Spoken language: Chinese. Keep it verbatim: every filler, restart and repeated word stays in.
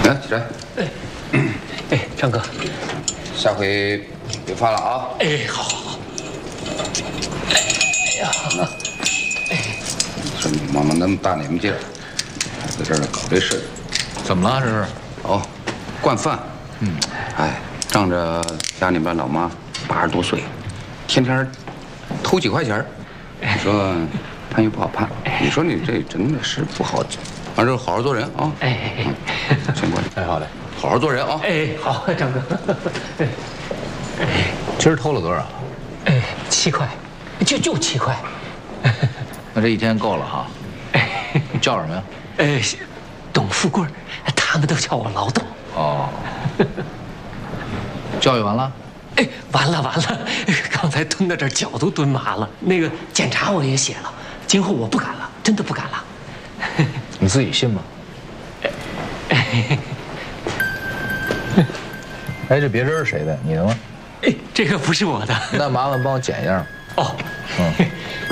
来，起来。 哎，哎，张哥， 下回别发了啊！ 哎，好好好。哎呀， 那，哎，说你妈妈那么大年纪了，还在这儿搞这事， 怎么了？这是？ 哦，惯犯。 嗯， 哎，仗着家里边老妈八十多岁，天天偷几块钱，你说判又不好判，你说你这真的是不好。完之后好好做人啊！ 哎哎哎，先过来。 哎，好嘞， 好好做人啊！ 哎，好，张哥。哎， 今儿偷了多少？ 哎，七块，就就七块。 那这一天够了哈。 哎， 你叫什么呀？ 哎，董富贵，他们都叫我老董。 哦。教育完了？ 哎，完了完了，刚才蹲在这儿脚都蹲麻了。那个检查我也写了，今后我不敢了，真的不敢了。 你自己信吗？ 哎， 哎，这别针是谁的？你的吗？ 哎，这个不是我的。 那麻烦帮我剪一样。 哦， 嗯。